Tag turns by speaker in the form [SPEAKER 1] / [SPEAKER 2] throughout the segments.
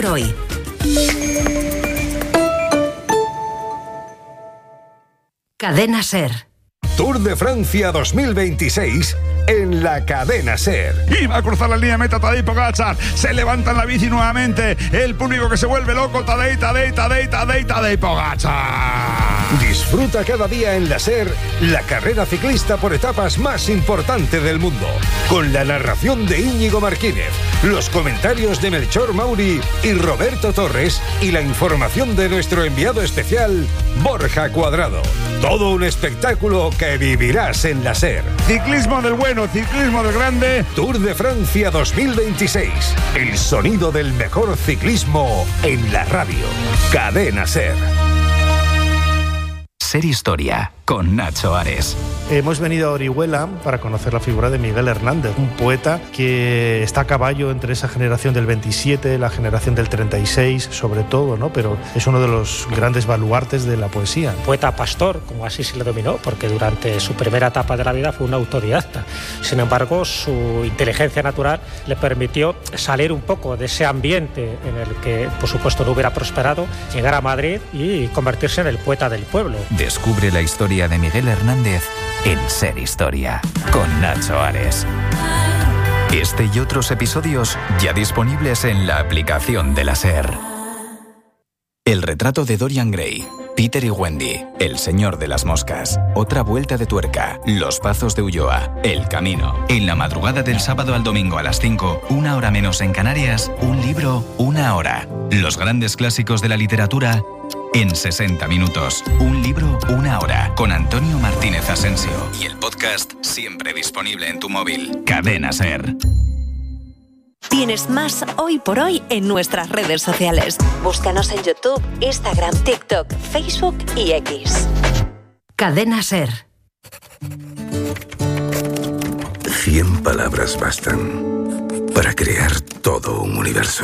[SPEAKER 1] por hoy. Cadena SER.
[SPEAKER 2] Tour de Francia 2026 en la Cadena SER.
[SPEAKER 3] Iba a cruzar la línea de meta Tadej Pogačar. Se levanta en la bici nuevamente. El público que se vuelve loco. Tadej Pogačar.
[SPEAKER 2] Disfruta cada día en la SER la carrera ciclista por etapas más importante del mundo. Con la narración de Íñigo Martínez, los comentarios de Melchor Mauri y Roberto Torres y la información de nuestro enviado especial, Borja Cuadrado. Todo un espectáculo que vivirás en la SER.
[SPEAKER 3] Ciclismo del bueno, ciclismo del grande.
[SPEAKER 2] Tour de Francia 2026. El sonido del mejor ciclismo en la radio. Cadena SER.
[SPEAKER 4] SER Historia, con Nacho Ares.
[SPEAKER 5] Hemos venido a Orihuela para conocer la figura de Miguel Hernández, un poeta que está a caballo entre esa generación del 27, la generación del 36, sobre todo, ¿no? Pero es uno de los grandes baluartes de la poesía.
[SPEAKER 6] Poeta pastor, como así se le dominó, porque durante su primera etapa de la vida fue un autodidacta. Sin embargo, su inteligencia natural le permitió salir un poco de ese ambiente en el que, por supuesto, no hubiera prosperado, llegar a Madrid y convertirse en el poeta del pueblo.
[SPEAKER 4] Descubre la historia de Miguel Hernández en SER Historia, con Nacho Ares. Este y otros episodios ya disponibles en la aplicación de la SER. El retrato de Dorian Gray, Peter y Wendy, El señor de las moscas, Otra vuelta de tuerca, Los pazos de Ulloa, El camino. En la madrugada del sábado al domingo a las 5, 1 hora menos en Canarias, un libro, 1 hora. Los grandes clásicos de la literatura en 60 minutos. Un libro, 1 hora. Con Antonio Martínez Asensio. Y el podcast siempre disponible en tu móvil. Cadena SER.
[SPEAKER 1] Tienes más Hoy por Hoy en nuestras redes sociales. Búscanos en YouTube, Instagram, TikTok, Facebook y X. Cadena SER.
[SPEAKER 7] 100 palabras bastan para crear todo un universo.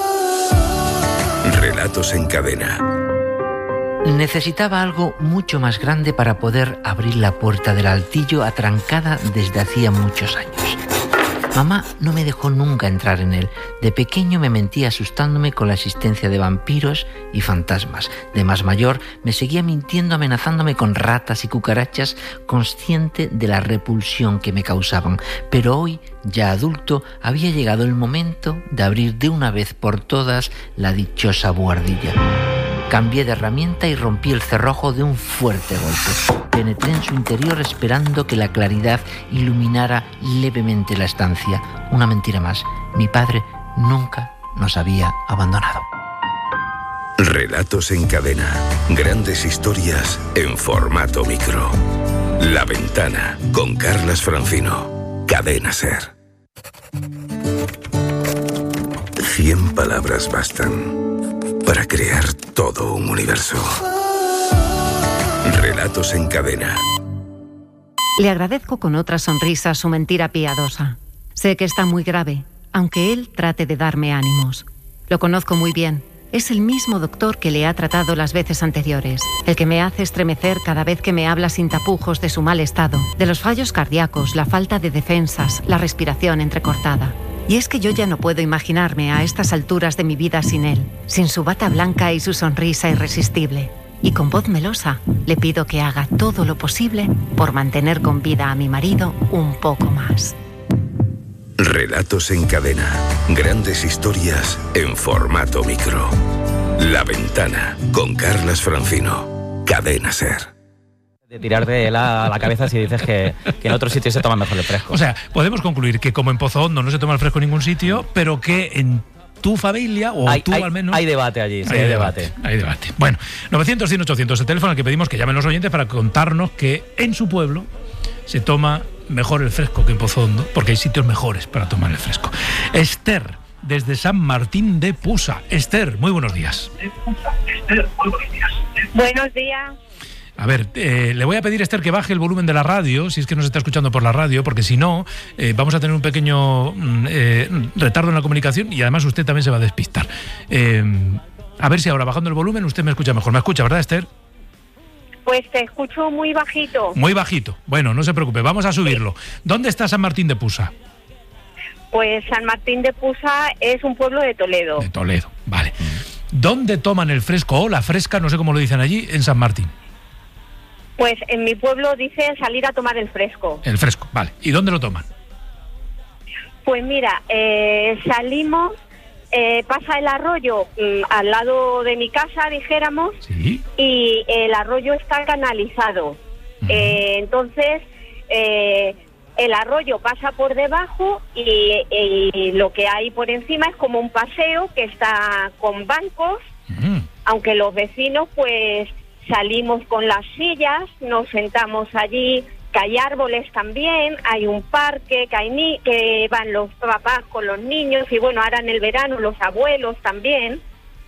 [SPEAKER 7] Relatos en cadena.
[SPEAKER 8] Necesitaba algo mucho más grande para poder abrir la puerta del altillo atrancada desde hacía muchos años. Mamá no me dejó nunca entrar en él. De pequeño me mentía asustándome con la existencia de vampiros y fantasmas. De más mayor me seguía mintiendo amenazándome con ratas y cucarachas, consciente de la repulsión que me causaban. Pero hoy, ya adulto, había llegado el momento de abrir de una vez por todas la dichosa buhardilla. Cambié de herramienta y rompí el cerrojo de un fuerte golpe. Penetré en su interior esperando que la claridad iluminara levemente la estancia. Una mentira más. Mi padre nunca nos había abandonado.
[SPEAKER 7] Relatos en cadena. Grandes historias en formato micro. La ventana, con Carlas Francino. Cadena SER. 100 palabras bastan para crear todo un universo. Relatos en cadena.
[SPEAKER 9] Le agradezco con otra sonrisa su mentira piadosa. Sé que está muy grave, aunque él trate de darme ánimos. Lo conozco muy bien. Es el mismo doctor que le ha tratado las veces anteriores, el que me hace estremecer cada vez que me habla sin tapujos de su mal estado, de los fallos cardíacos, la falta de defensas, la respiración entrecortada. Y es que yo ya no puedo imaginarme a estas alturas de mi vida sin él, sin su bata blanca y su sonrisa irresistible. Y con voz melosa le pido que haga todo lo posible por mantener con vida a mi marido un poco más.
[SPEAKER 7] Relatos en cadena. Grandes historias en formato micro. La ventana, con Carlas Francino. Cadena SER.
[SPEAKER 10] De tirarte la cabeza si dices que en otros sitios se toma mejor el fresco.
[SPEAKER 11] O sea, podemos concluir que como en Pozo Hondo no se toma el fresco en ningún sitio, pero que en tu familia, o tú al menos...
[SPEAKER 10] Hay debate allí, sí, hay debate.
[SPEAKER 11] Hay debate. Bueno, 900, 100, 800, el teléfono al que pedimos que llamen los oyentes para contarnos que en su pueblo se toma mejor el fresco que en Pozo Hondo, porque hay sitios mejores para tomar el fresco. Esther, desde San Martín de Pusa. Esther, muy buenos días.
[SPEAKER 12] Buenos días.
[SPEAKER 11] A ver, le voy a pedir a Esther que baje el volumen de la radio, si es que nos está escuchando por la radio, porque si no, vamos a tener un pequeño retardo en la comunicación y además usted también se va a despistar. A ver si ahora, bajando el volumen, usted me escucha mejor. ¿Me escucha, verdad, Esther?
[SPEAKER 12] Pues te escucho muy bajito.
[SPEAKER 11] Muy bajito. Bueno, no se preocupe, vamos a subirlo. ¿Dónde está San Martín de Pusa?
[SPEAKER 12] Pues San Martín de Pusa es un pueblo de Toledo.
[SPEAKER 11] De Toledo, vale. ¿Dónde toman el fresco o la fresca, no sé cómo lo dicen allí, en San Martín?
[SPEAKER 12] Pues en mi pueblo dicen salir a tomar el fresco.
[SPEAKER 11] El fresco, vale. ¿Y dónde lo toman?
[SPEAKER 12] Pues mira, salimos, pasa el arroyo al lado de mi casa, dijéramos,
[SPEAKER 11] ¿sí?
[SPEAKER 12] Y el arroyo está canalizado. Entonces, el arroyo pasa por debajo y lo que hay por encima es como un paseo que está con bancos, aunque los vecinos pues salimos con las sillas, nos sentamos allí, que hay árboles también, hay un parque, que van los papás con los niños y bueno, ahora en el verano los abuelos también.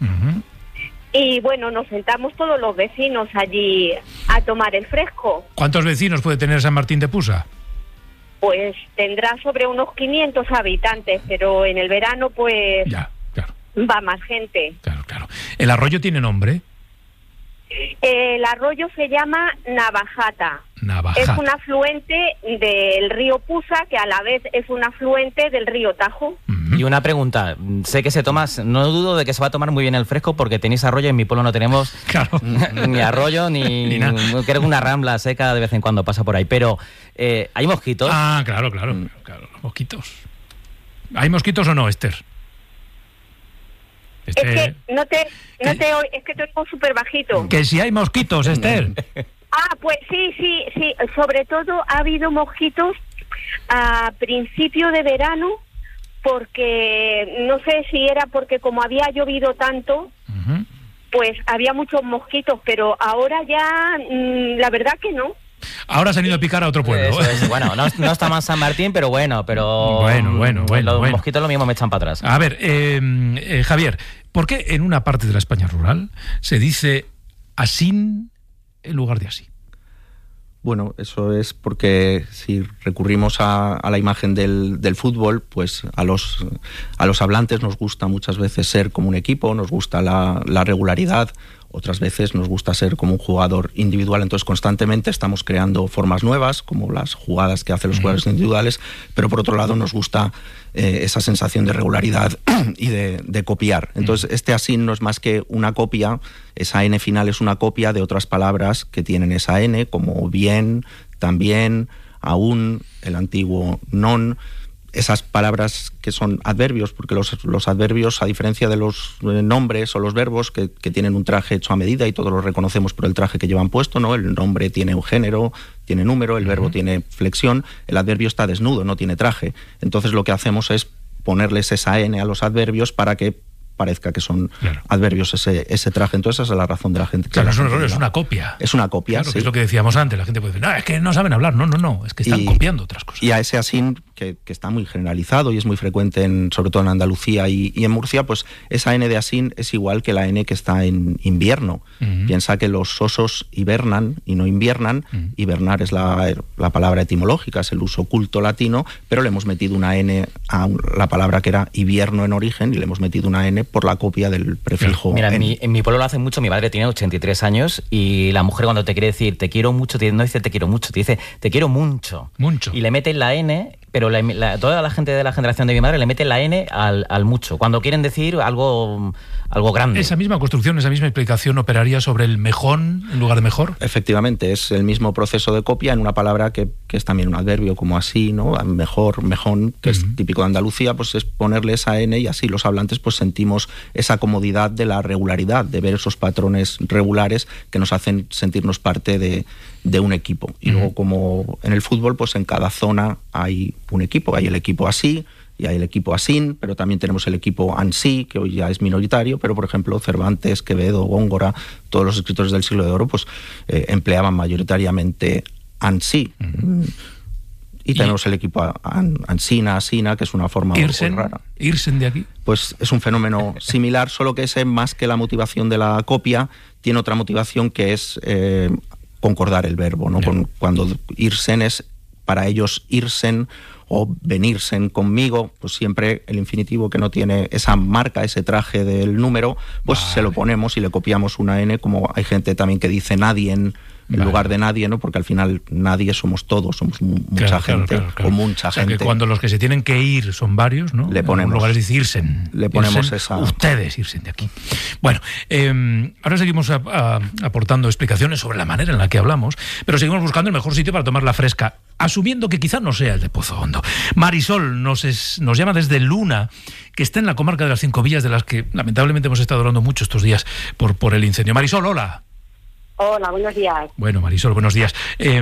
[SPEAKER 12] Y bueno, nos sentamos todos los vecinos allí a tomar el fresco.
[SPEAKER 11] ¿Cuántos vecinos puede tener San Martín de Pusa?
[SPEAKER 12] Pues tendrá sobre unos 500 habitantes, pero en el verano pues
[SPEAKER 11] ya, claro,
[SPEAKER 12] va más gente.
[SPEAKER 11] Claro. ¿El arroyo tiene nombre?
[SPEAKER 12] El arroyo se llama Navajata. Es un afluente del río Pusa, que a la vez es un afluente del río Tajo.
[SPEAKER 10] Y una pregunta, sé que se toma, no dudo de que se va a tomar muy bien el fresco porque tenéis arroyo, en mi pueblo no tenemos ni arroyo ni creo que una rambla seca de vez en cuando pasa por ahí, pero ¿hay mosquitos?
[SPEAKER 11] Ah, claro, los mosquitos. ¿Hay mosquitos o no, Esther?
[SPEAKER 12] Es que no te oigo, es que te oigo súper bajito.
[SPEAKER 11] Que si hay mosquitos, Esther.
[SPEAKER 12] Pues sí, sobre todo ha habido mosquitos a principio de verano, porque no sé si era porque como había llovido tanto, pues había muchos mosquitos, pero ahora ya la verdad que no.
[SPEAKER 11] Ahora se han ido a picar a otro pueblo.
[SPEAKER 10] Eso es. Bueno, no está más San Martín, pero bueno. Los mosquitos lo mismo me echan para atrás.
[SPEAKER 11] A ver, Javier, ¿por qué en una parte de la España rural se dice asín en lugar de así?
[SPEAKER 13] Bueno, eso es porque si recurrimos a la imagen del fútbol, pues a los hablantes nos gusta muchas veces ser como un equipo, nos gusta la regularidad, otras veces nos gusta ser como un jugador individual, entonces constantemente estamos creando formas nuevas, como las jugadas que hacen los jugadores individuales, pero por otro lado nos gusta esa sensación de regularidad y de copiar. Entonces este asín no es más que una copia, esa N final es una copia de otras palabras que tienen esa N, como bien, también, aún, el antiguo non. Esas palabras que son adverbios, porque los adverbios, a diferencia de los nombres o los verbos que tienen un traje hecho a medida y todos los reconocemos por el traje que llevan puesto, ¿no? El nombre tiene un género, tiene número, el verbo tiene flexión, el adverbio está desnudo, no tiene traje. Entonces lo que hacemos es ponerles esa N a los adverbios para que parezca que son adverbios ese traje. Entonces esa es la razón de la gente.
[SPEAKER 11] Claro, es una copia.
[SPEAKER 13] Es una copia,
[SPEAKER 11] claro, sí. Que es lo que decíamos antes. La gente puede decir, no, es que no saben hablar. No, es que están copiando otras cosas.
[SPEAKER 13] Y a ese asín, que está muy generalizado y es muy frecuente, sobre todo en Andalucía y en Murcia, pues esa N de asín es igual que la N que está en invierno. Piensa que los osos hibernan y no inviernan. Hibernar es la palabra etimológica, es el uso culto latino, pero le hemos metido una N a la palabra que era invierno en origen y le hemos metido una N por la copia del prefijo.
[SPEAKER 10] Mira, en mi pueblo lo hacen mucho. Mi madre tiene 83 años y la mujer cuando te quiere decir te quiero mucho, no dice te quiero mucho, te dice te quiero mucho. Y le meten la N, pero toda la gente de la generación de mi madre le mete la N al mucho, cuando quieren decir algo grande.
[SPEAKER 11] ¿Esa misma construcción, esa misma explicación operaría sobre el mejón en lugar de mejor?
[SPEAKER 13] Efectivamente, es el mismo proceso de copia en una palabra que es también un adverbio, como así, ¿no? Mejor, mejón, que es típico de Andalucía, pues es ponerle esa N y así los hablantes pues sentimos esa comodidad de la regularidad, de ver esos patrones regulares que nos hacen sentirnos parte de un equipo. Y luego, como en el fútbol, pues en cada zona hay un equipo, hay el equipo así y hay el equipo asín, pero también tenemos el equipo ansí, que hoy ya es minoritario, pero por ejemplo Cervantes, Quevedo, Góngora, todos los escritores del Siglo de Oro pues empleaban mayoritariamente ansí. Y tenemos el equipo ansina, asina, que es una forma muy rara.
[SPEAKER 11] ¿Irsen de aquí?
[SPEAKER 13] Pues es un fenómeno similar, solo que ese, más que la motivación de la copia, tiene otra motivación que es concordar el verbo, ¿no? Cuando irsen es para ellos irsen o venirsen conmigo, pues siempre el infinitivo que no tiene esa marca, ese traje del número, pues se lo ponemos y le copiamos una N, como hay gente también que dice nadien el lugar de nadie, ¿no? Porque al final nadie somos todos, somos mucha gente, o mucha gente.
[SPEAKER 11] Que cuando los que se tienen que ir son varios, ¿no?
[SPEAKER 13] Le ponemos,
[SPEAKER 11] en lugares de irse,
[SPEAKER 13] le ponemos esa...
[SPEAKER 11] Ustedes irse de aquí. Bueno, ahora seguimos aportando explicaciones sobre la manera en la que hablamos, pero seguimos buscando el mejor sitio para tomar la fresca, asumiendo que quizás no sea el de Pozo Hondo. Marisol nos llama desde Luna, que está en la comarca de las Cinco Villas, de las que lamentablemente hemos estado hablando mucho estos días por el incendio. Marisol, hola.
[SPEAKER 14] Hola, buenos días.
[SPEAKER 11] Bueno, Marisol, buenos días.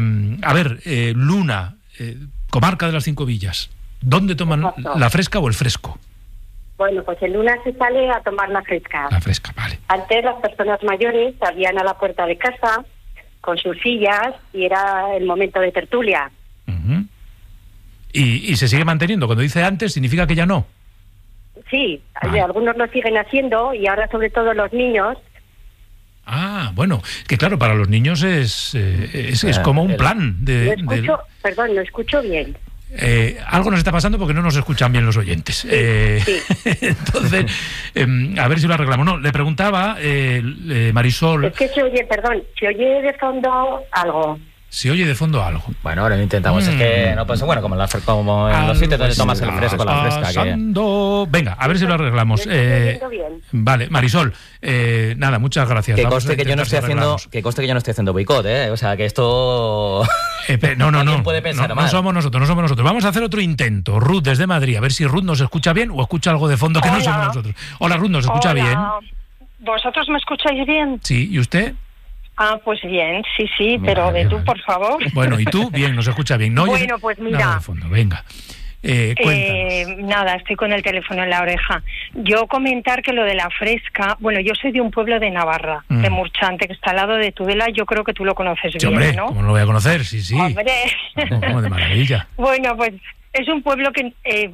[SPEAKER 11] Luna, comarca de las Cinco Villas, ¿dónde toman la fresca o el fresco?
[SPEAKER 14] Bueno, pues en Luna se sale a tomar la fresca.
[SPEAKER 11] La fresca, vale.
[SPEAKER 14] Antes las personas mayores salían a la puerta de casa con sus sillas y era el momento de tertulia.
[SPEAKER 11] Uh-huh. ¿Y se sigue manteniendo? Cuando dice antes, ¿significa que ya no?
[SPEAKER 14] Sí, algunos lo siguen haciendo y ahora sobre todo los niños.
[SPEAKER 11] Ah, bueno, que claro, para los niños es como un plan de...
[SPEAKER 14] Perdón, no escucho bien.
[SPEAKER 11] Algo nos está pasando porque no nos escuchan bien los oyentes.
[SPEAKER 14] Sí.
[SPEAKER 11] Entonces, a ver si lo arreglamos. No, le preguntaba, Marisol...
[SPEAKER 14] Es que se oye de fondo algo.
[SPEAKER 11] Se oye de fondo algo.
[SPEAKER 10] Bueno, ahora lo intentamos. Es que no pasa, bueno, como en los sitios donde tomas el fresco, la fresca.
[SPEAKER 11] Venga, a ver si lo arreglamos. Vale, Marisol, nada, muchas gracias.
[SPEAKER 10] Que conste que yo no estoy haciendo boicot, o sea, que esto...
[SPEAKER 11] No
[SPEAKER 10] puede pensar mal.
[SPEAKER 11] No somos nosotros. Vamos a hacer otro intento. Ruth, desde Madrid, a ver si Ruth nos escucha bien o escucha algo de fondo que no somos nosotros. Hola, Ruth, ¿nos escucha bien?
[SPEAKER 15] ¿Vosotros me escucháis bien?
[SPEAKER 11] Sí, ¿y usted?
[SPEAKER 15] Ah, pues bien, sí, pero de tú, por favor.
[SPEAKER 11] Bueno, ¿y tú? Bien, nos escucha bien. ¿No?
[SPEAKER 15] Bueno, pues mira.
[SPEAKER 11] Nada de fondo, venga.
[SPEAKER 15] Nada, estoy con el teléfono en la oreja. Yo comentar que lo de la fresca, bueno, yo soy de un pueblo de Navarra, de Murchante, que está al lado de Tudela, yo creo que tú lo conoces bien,
[SPEAKER 11] hombre,
[SPEAKER 15] ¿no?
[SPEAKER 11] ¿Cómo no lo voy a conocer? Sí.
[SPEAKER 15] Hombre.
[SPEAKER 11] Como de maravilla.
[SPEAKER 15] Bueno, pues es un pueblo que,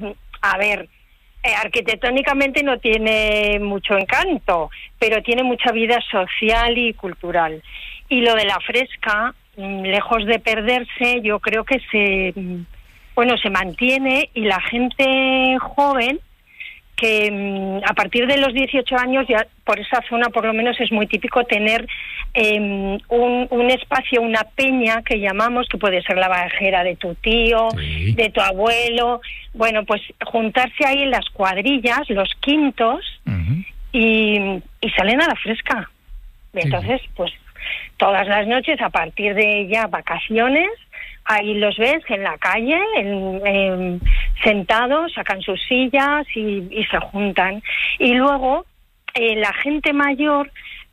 [SPEAKER 15] arquitectónicamente no tiene mucho encanto, pero tiene mucha vida social y cultural. Y lo de la fresca, lejos de perderse, yo creo que se mantiene, y la gente joven, que a partir de los 18 años, ya por esa zona por lo menos es muy típico tener un espacio, una peña que llamamos, que puede ser la bajera de tu tío, de tu abuelo, bueno, pues juntarse ahí en las cuadrillas, los quintos, y salen a la fresca. Entonces, pues todas las noches, a partir de ya vacaciones, ahí los ves en la calle, sentados, sacan sus sillas y se juntan. Y luego, la gente mayor,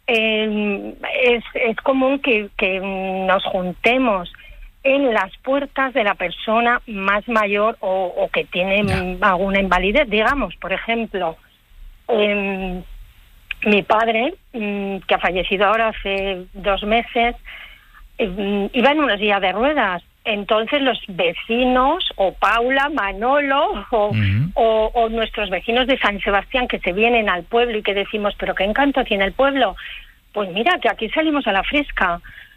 [SPEAKER 15] es común que nos juntemos en las puertas de la persona más mayor o que tiene alguna invalidez. Digamos, por ejemplo, mi padre, que ha fallecido ahora hace 2 meses, iba en una silla de ruedas. Entonces los vecinos, o Paula, Manolo, o nuestros vecinos de San Sebastián, que se vienen al pueblo y que decimos, pero qué encanto tiene el pueblo, pues mira, que aquí salimos a la fresca.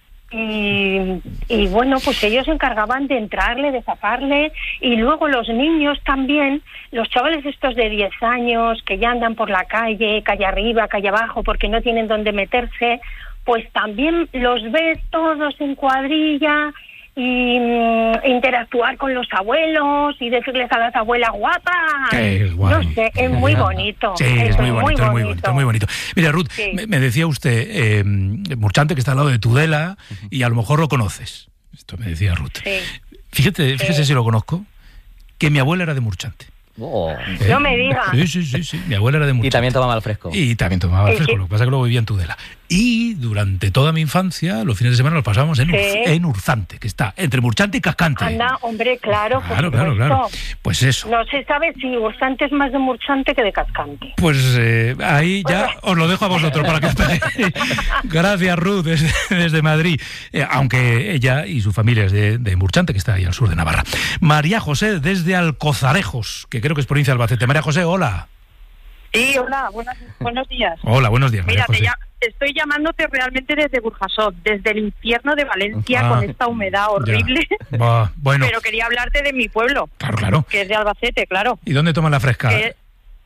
[SPEAKER 15] Y bueno, pues ellos se encargaban de entrarle, de zafarle, y luego los niños también, los chavales estos de 10 años, que ya andan por la calle arriba, calle abajo, porque no tienen dónde meterse, pues también los ves todos en cuadrilla, y interactuar con los abuelos y decirles a las abuelas guapas. No sé, es muy bonito.
[SPEAKER 11] Sí, es muy bonito. Mira, Ruth, me decía usted, Murchante, que está al lado de Tudela, y a lo mejor lo conoces. Esto me decía Ruth. Sí. Fíjese si lo conozco, que mi abuela era de Murchante.
[SPEAKER 15] No me digas.
[SPEAKER 11] Sí. Mi abuela era de Murchante.
[SPEAKER 10] Y también tomaba el fresco.
[SPEAKER 11] Lo que pasa es que luego vivía en Tudela. Y durante toda mi infancia, los fines de semana los pasábamos en Urzante, que está entre Murchante y Cascante.
[SPEAKER 15] Anda, hombre, claro.
[SPEAKER 11] Claro. Pues eso.
[SPEAKER 15] No se sabe si Urzante es más de Murchante que de Cascante.
[SPEAKER 11] Pues ahí ya os lo dejo a vosotros para que os peguéis. Gracias, Ruth, desde Madrid. Aunque ella y su familia es de Murchante, que está ahí al sur de Navarra. María José, desde Alcozarejos, que creo que es provincia de Albacete. María José, hola.
[SPEAKER 16] Sí, hola, buenos días.
[SPEAKER 11] Hola, buenos días, María José.
[SPEAKER 16] Mira, estoy llamándote realmente desde Burjasot, desde el infierno de Valencia, con esta humedad horrible.
[SPEAKER 11] Bueno.
[SPEAKER 16] Pero quería hablarte de mi pueblo.
[SPEAKER 11] Claro.
[SPEAKER 16] Que es de Albacete, claro.
[SPEAKER 11] ¿Y dónde toman la fresca?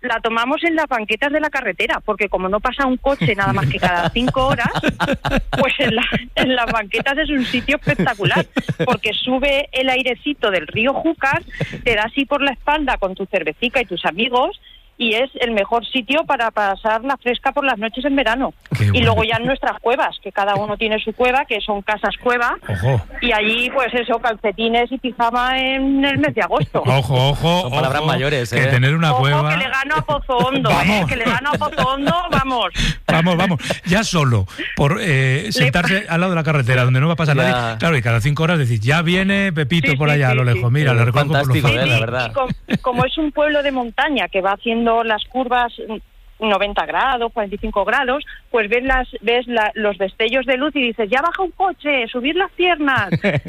[SPEAKER 16] la tomamos en las banquetas de la carretera, porque como no pasa un coche nada más que cada 5 horas, pues en las banquetas es un sitio espectacular, porque sube el airecito del río Júcar, te da así por la espalda con tu cervecica y tus amigos, y es el mejor sitio para pasar la fresca por las noches en verano. Y luego ya en nuestras cuevas, que cada uno tiene su cueva, que son casas cueva. Ojo. Y allí, pues eso, calcetines y pijama en el mes de agosto.
[SPEAKER 11] Ojo.
[SPEAKER 10] Son palabras mayores,
[SPEAKER 11] que tener una cueva...
[SPEAKER 16] que le gano a Pozo Hondo, que le gano a Pozo Hondo, vamos.
[SPEAKER 11] Vamos. Ya solo por sentarse al lado de la carretera, donde no va a pasar nadie. Claro, y cada 5 horas decís, ya viene Pepito por allá a lo lejos. Mira, le recojo por los
[SPEAKER 10] fantástico, la verdad.
[SPEAKER 16] Y como es un pueblo de montaña que va haciendo las curvas 90 grados, 45 grados, pues ves los destellos de luz y dices, ya baja un coche, subir las piernas.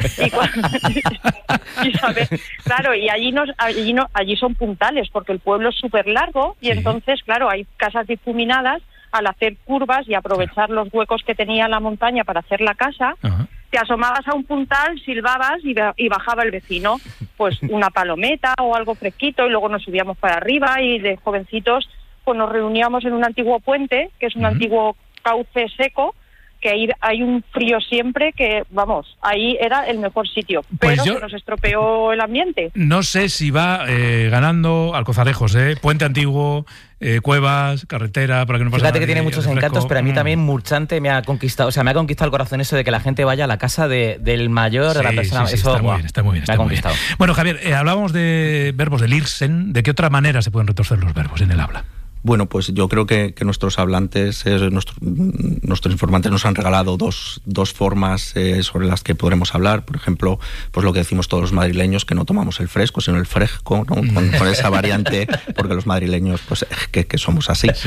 [SPEAKER 16] Y sabes, claro, y allí son puntales, porque el pueblo es súper largo y entonces, claro, hay casas difuminadas. Al hacer curvas y aprovechar los huecos que tenía la montaña para hacer la casa, te asomabas a un puntal, silbabas y bajaba el vecino, pues una palometa o algo fresquito, y luego nos subíamos para arriba, y de jovencitos pues nos reuníamos en un antiguo puente, que es un antiguo cauce seco, que ahí hay un frío siempre, que vamos, ahí era el mejor sitio, pero se nos estropeó el ambiente.
[SPEAKER 11] No sé si va ganando Alcozarejos, Puente Antiguo, cuevas, carretera, para que no pase nada.
[SPEAKER 10] Fíjate que tiene muchos encantos, pero a mí también Murchante me ha conquistado, me ha conquistado el corazón eso de que la gente vaya a la casa del mayor, de la persona.
[SPEAKER 11] Sí,
[SPEAKER 10] eso
[SPEAKER 11] está muy bien.
[SPEAKER 10] Me ha conquistado.
[SPEAKER 11] Bueno, Javier, hablábamos de verbos del Irsen. ¿De qué otra manera se pueden retorcer los verbos en el habla?
[SPEAKER 13] Bueno, pues yo creo que nuestros hablantes, nuestros informantes nos han regalado dos formas sobre las que podremos hablar. Por ejemplo, pues lo que decimos todos los madrileños, que no tomamos el fresco, sino el fresco, ¿no? Con esa variante, porque los madrileños, pues que somos así. Sí.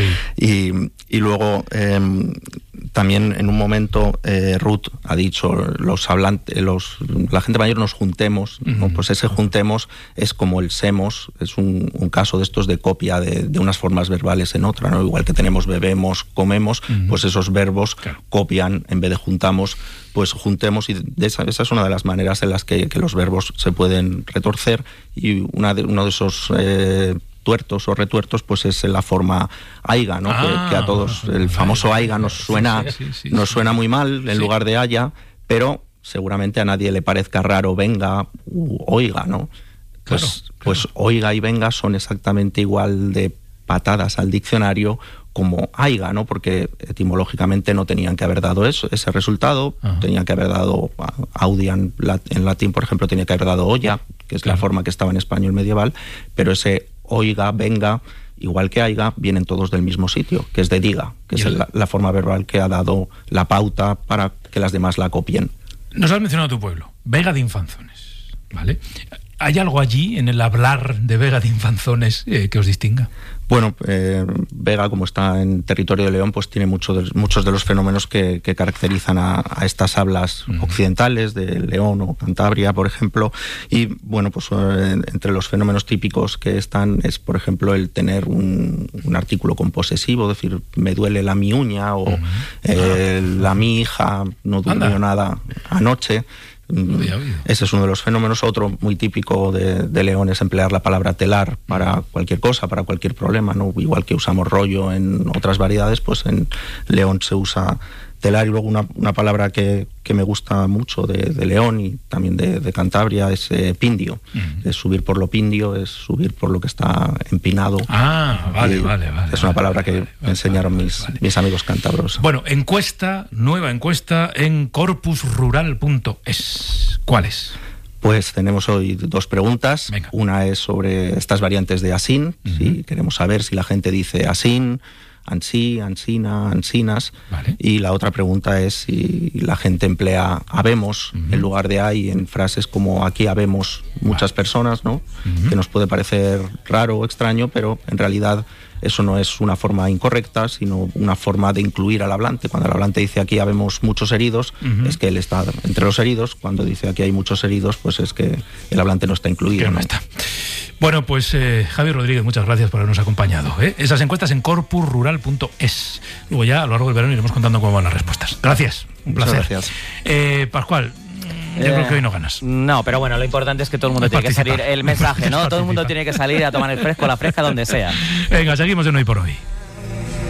[SPEAKER 13] Y luego, también en un momento, Ruth ha dicho, los hablantes, la gente mayor nos juntemos, ¿no? Pues ese juntemos es como el semos, es un caso de estos de copia de unas formas verbales en otra, ¿no? Igual que tenemos bebemos, comemos, pues esos verbos copian, en vez de juntamos, pues juntemos, y esa es una de las maneras en las que los verbos se pueden retorcer, y uno de esos tuertos o retuertos, pues es la forma aiga, ¿no? Que a todos, el famoso aiga nos suena muy mal en lugar de haya, pero seguramente a nadie le parezca raro venga u oiga, ¿no? Pues oiga y venga son exactamente igual de patadas al diccionario como aiga, ¿no? Porque etimológicamente no tenían que haber dado ese resultado, tenían que haber dado audia en latín, por ejemplo, tenía que haber dado olla, que es la forma que estaba en español medieval, pero ese oiga, venga, igual que aiga, vienen todos del mismo sitio, que es de diga, que es la forma verbal que ha dado la pauta para que las demás la copien.
[SPEAKER 11] Nos has mencionado tu pueblo, Vega de Infanzones, ¿vale? ¿Hay algo allí en el hablar de Vega de Infanzones que os distinga?
[SPEAKER 13] Bueno, Vega, como está en territorio de León, pues tiene muchos de los fenómenos que caracterizan a estas hablas occidentales de León o Cantabria, por ejemplo. Y bueno, pues entre los fenómenos típicos que están es, por ejemplo, el tener un artículo composesivo, es decir, me duele la mi uña, o la mi hija no durmió nada anoche. Ese es uno de los fenómenos. Otro muy típico de León es emplear la palabra telar para cualquier cosa, para cualquier problema, ¿no? Igual que usamos rollo en otras variedades, pues en León se usa telar. Y luego una palabra que me gusta mucho de León y también de Cantabria es pindio. Es subir por lo pindio, es subir por lo que está empinado.
[SPEAKER 11] Vale.
[SPEAKER 13] Es una palabra que me enseñaron mis amigos cántabros.
[SPEAKER 11] Bueno, nueva encuesta en corpusrural.es. ¿Cuál es?
[SPEAKER 13] Pues tenemos hoy dos preguntas. Venga. Una es sobre estas variantes de asín. Si queremos saber si la gente dice asín, ansí, ansina, ansinas. Vale. Y la otra pregunta es si la gente emplea habemos en lugar de hay en frases como aquí habemos muchas personas, ¿no? Que nos puede parecer raro o extraño, pero en realidad eso no es una forma incorrecta, sino una forma de incluir al hablante. Cuando el hablante dice aquí habemos muchos heridos, es que él está entre los heridos. Cuando dice aquí hay muchos heridos, pues es que el hablante no está incluido, ¿no?
[SPEAKER 11] Está. Bueno, pues Javier Rodríguez, muchas gracias por habernos acompañado. Esas encuestas en corpusrural.es. Luego ya a lo largo del verano iremos contando cómo van las respuestas. Gracias, un placer.
[SPEAKER 13] Muchas gracias.
[SPEAKER 11] Pascual, Yo creo que hoy no ganas.
[SPEAKER 10] No, pero bueno, lo importante es que todo el mundo tiene que salir, el mensaje, ¿no? Todo el mundo tiene que salir a tomar el fresco, la fresca, donde sea.
[SPEAKER 11] Venga, seguimos en Hoy por Hoy.